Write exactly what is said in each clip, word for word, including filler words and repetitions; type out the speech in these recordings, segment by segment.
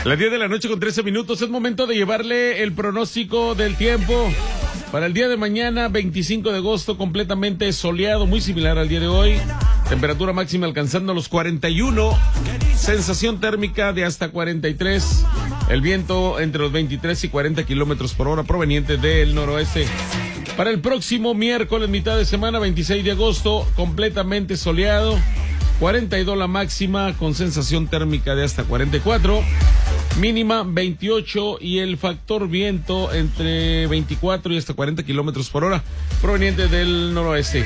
Las diez de la noche con trece minutos, es momento de llevarle el pronóstico del tiempo. Para el día de mañana, veinticinco de agosto, completamente soleado, muy similar al día de hoy. Temperatura máxima alcanzando los cuarenta y uno. Sensación térmica de hasta cuarenta y tres. El viento entre los veintitrés y cuarenta kilómetros por hora proveniente del noroeste. Para el próximo miércoles, mitad de semana, veintiséis de agosto, completamente soleado. cuarenta y dos la máxima, con sensación térmica de hasta cuarenta y cuatro. Mínima veintiocho y el factor viento entre veinticuatro y hasta cuarenta kilómetros por hora proveniente del noroeste.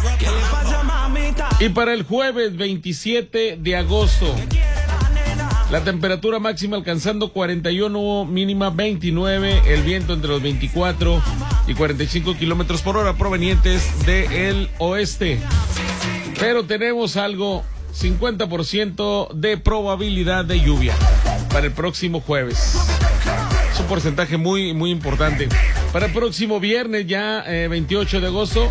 Y para el jueves veintisiete de agosto, la temperatura máxima alcanzando cuarenta y uno, mínima veintinueve, el viento entre los veinticuatro y cuarenta y cinco kilómetros por hora provenientes del oeste. Pero tenemos algo, cincuenta por ciento de probabilidad de lluvia para el próximo jueves. Es un porcentaje muy, muy importante. Para el próximo viernes, ya eh, veintiocho de agosto,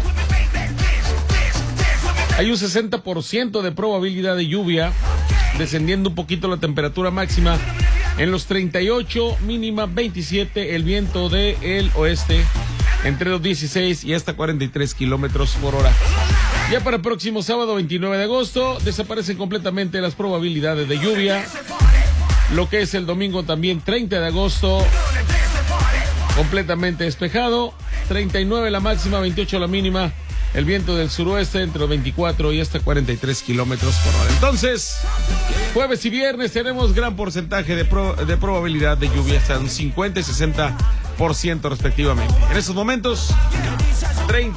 hay un sesenta por ciento de probabilidad de lluvia, descendiendo un poquito la temperatura máxima en los treinta y ocho, mínima veintisiete, el viento del oeste entre los dieciséis y hasta cuarenta y tres kilómetros por hora. Ya para el próximo sábado veintinueve de agosto desaparecen completamente las probabilidades de lluvia. Lo que es el domingo también treinta de agosto, completamente despejado, treinta y nueve la máxima, veintiocho la mínima, el viento del suroeste entre los veinticuatro y hasta cuarenta y tres kilómetros por hora. Entonces, jueves y viernes tenemos gran porcentaje de, pro, de probabilidad de lluvia, hasta un cincuenta y sesenta por ciento respectivamente. En estos momentos, treinta